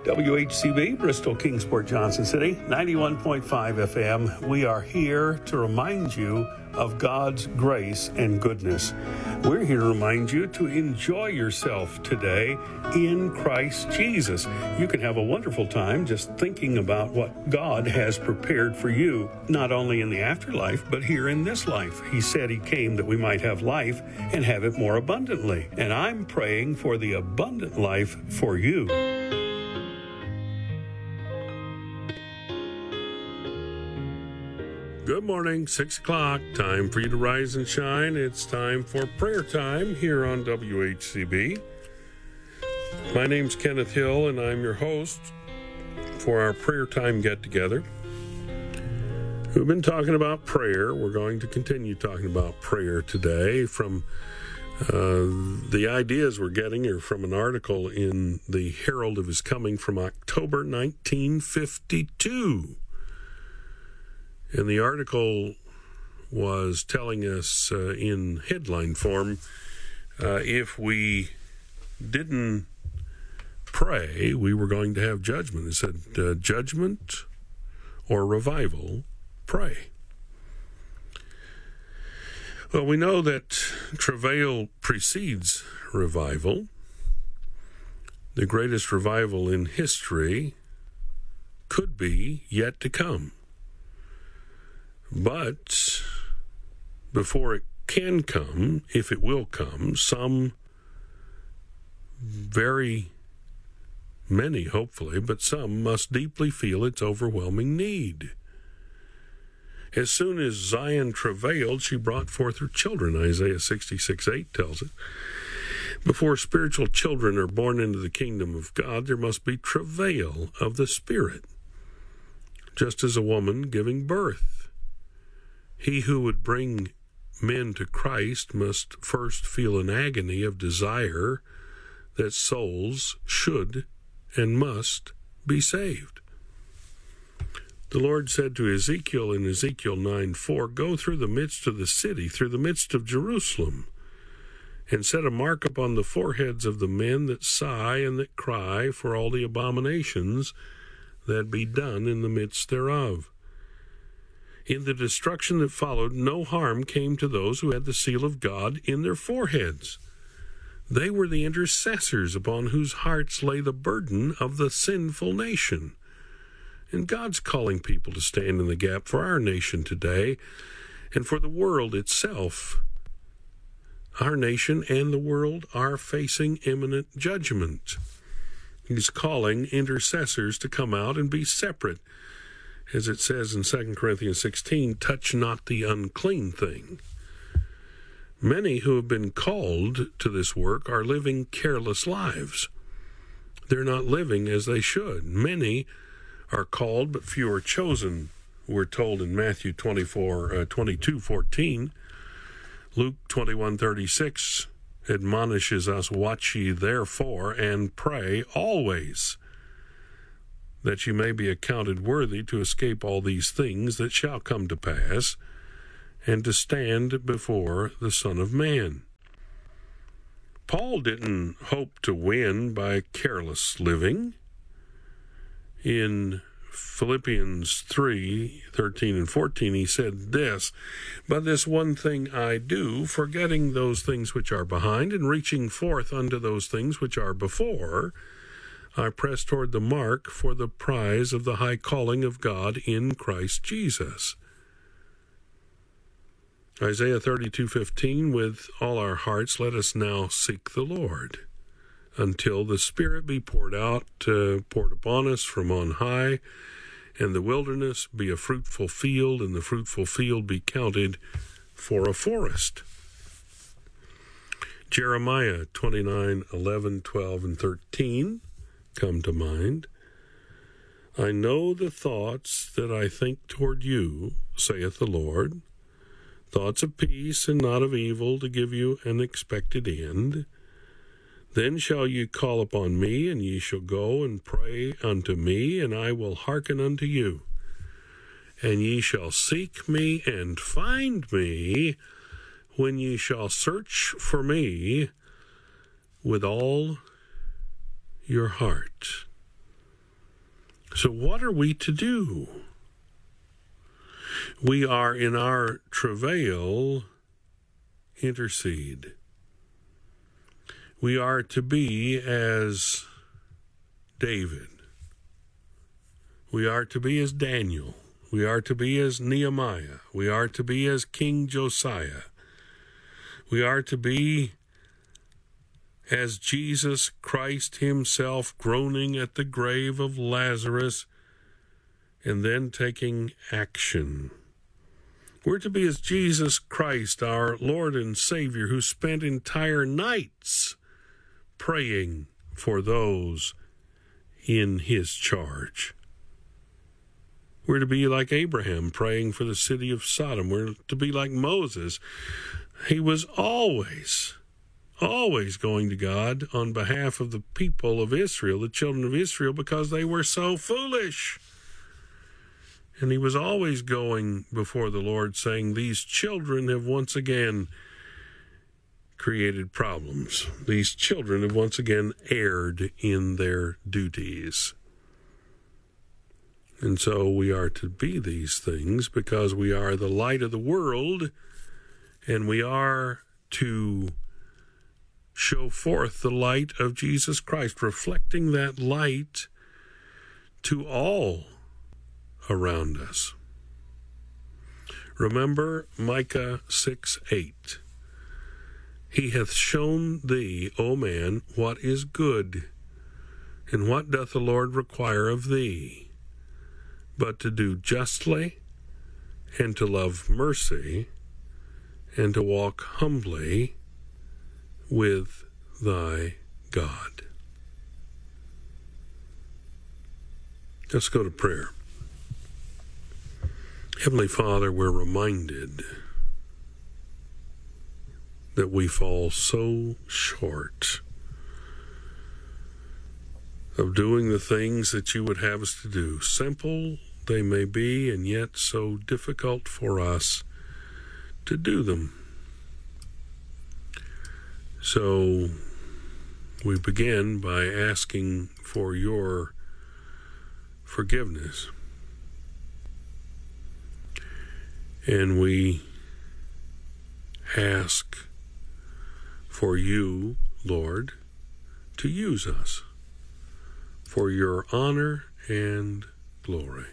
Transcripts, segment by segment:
WHCB, Bristol, Kingsport, Johnson City, 91.5 FM. We are here to remind you of God's grace and goodness. We're here to remind you to enjoy yourself today in Christ Jesus. You can have a wonderful time just thinking about what God has prepared for you, not only in the afterlife, but here in this life. He said He came that we might have life and have it more abundantly. And I'm praying for the abundant life for you. Good morning, 6 o'clock. Time for you to rise and shine. It's time for prayer time here on WHCB. My name's Kenneth Hill, and I'm your host for our prayer time get-together. We've been talking about prayer. We're going to continue talking about prayer today. From the ideas we're getting are from an article in the Herald of His Coming from October 1952. And the article was telling us in headline form, if we didn't pray, we were going to have judgment. It said, judgment or revival, pray. Well, we know that travail precedes revival. The greatest revival in history could be yet to come. But before it can come, if it will come, some, very many hopefully, but some must deeply feel its overwhelming need. As soon as Zion travailed, she brought forth her children, Isaiah 66:8 tells it. Before spiritual children are born into the kingdom of God, there must be travail of the Spirit, just as a woman giving birth. He who would bring men to Christ must first feel an agony of desire that souls should and must be saved. The Lord said to Ezekiel in Ezekiel 9:4, "Go through the midst of the city, through the midst of Jerusalem, and set a mark upon the foreheads of the men that sigh and that cry for all the abominations that be done in the midst thereof." In the destruction that followed, no harm came to those who had the seal of God in their foreheads. They were the intercessors upon whose hearts lay the burden of the sinful nation. And God's calling people to stand in the gap for our nation today and for the world itself. Our nation and the world are facing imminent judgment. He's calling intercessors to come out and be separate. As it says in 2 Corinthians 16, touch not the unclean thing. Many who have been called to this work are living careless lives. They're not living as they should. Many are called, but few are chosen, we're told in Matthew 22:14. Luke 21:36 admonishes us, watch ye therefore and pray always, that you may be accounted worthy to escape all these things that shall come to pass, and to stand before the Son of Man. Paul didn't hope to win by careless living. In Philippians 3:13 and 14, he said this, "But this one thing I do, forgetting those things which are behind, and reaching forth unto those things which are before, I press toward the mark for the prize of the high calling of God in Christ Jesus." Isaiah 32:15, "With all our hearts let us now seek the Lord, until the Spirit be poured upon us from on high, and the wilderness be a fruitful field, and the fruitful field be counted for a forest." Jeremiah 29:11, 12, and 13 come to mind. "I know the thoughts that I think toward you, saith the Lord, thoughts of peace and not of evil, to give you an expected end. Then shall ye call upon me, and ye shall go and pray unto me, and I will hearken unto you. And ye shall seek me and find me, when ye shall search for me with all your heart." So what are we to do? We are in our travail intercede. We are to be as David. We are to be as Daniel. We are to be as Nehemiah. We are to be as King Josiah. We are to be as Jesus Christ himself, groaning at the grave of Lazarus and then taking action. We're to be as Jesus Christ, our Lord and Savior, who spent entire nights praying for those in his charge. We're to be like Abraham, praying for the city of Sodom. We're to be like Moses. He was always going to God on behalf of the people of Israel, the children of Israel, because they were so foolish. And he was always going before the Lord saying, these children have once again created problems. These children have once again erred in their duties. And so we are to be these things because we are the light of the world, and we are to show forth the light of Jesus Christ, reflecting that light to all around us. Remember Micah 6:8. He hath shown thee, O man, what is good, and what doth the Lord require of thee, but to do justly, and to love mercy, and to walk humbly with thy God. Let's go to prayer. Heavenly Father, we're reminded that we fall so short of doing the things that you would have us to do. Simple they may be, and yet so difficult for us to do them. So we begin by asking for your forgiveness. And we ask for you, Lord, to use us for your honor and glory.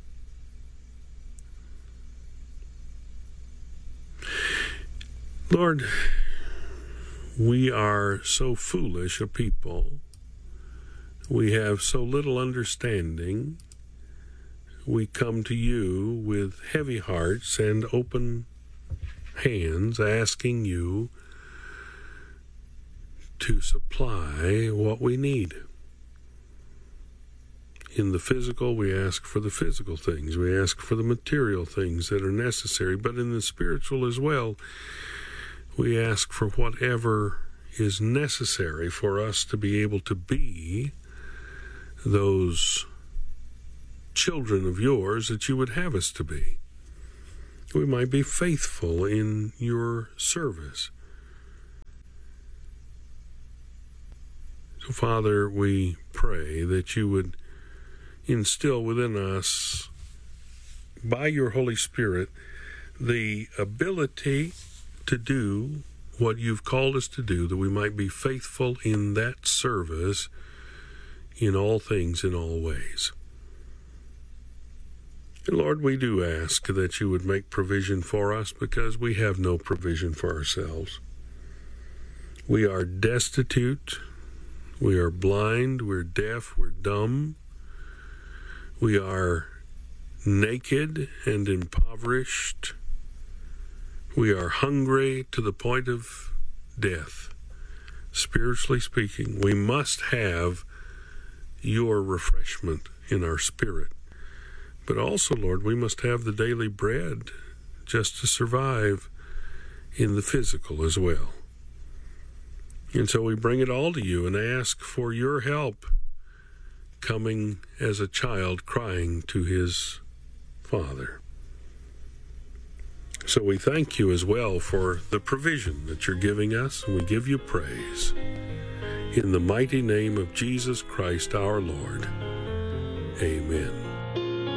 Lord, we are so foolish a people. We have so little understanding. We come to you with heavy hearts and open hands, asking you to supply what we need. In the physical, we ask for the physical things. We ask for the material things that are necessary. But in the spiritual as well, we ask for whatever is necessary for us to be able to be those children of yours that you would have us to be. We might be faithful in your service. So, Father, we pray that you would instill within us, by your Holy Spirit, the ability to do what you've called us to do, that we might be faithful in that service in all things, in all ways. And Lord, we do ask that you would make provision for us, because we have no provision for ourselves. We are destitute, we are blind, we're deaf, we're dumb, we are naked and impoverished. We are hungry to the point of death. Spiritually speaking, we must have your refreshment in our spirit. But also, Lord, we must have the daily bread just to survive in the physical as well. And so we bring it all to you and ask for your help, coming as a child crying to his Father. So we thank you as well for the provision that you're giving us, and we give you praise. In the mighty name of Jesus Christ our Lord. Amen.